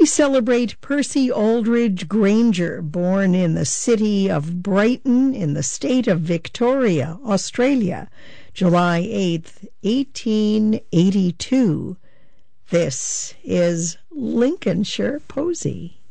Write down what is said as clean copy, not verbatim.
We celebrate Percy Aldridge Granger, born in the city of Brighton in the state of Victoria, Australia, July 8th, 1882. This is Lincolnshire Posy.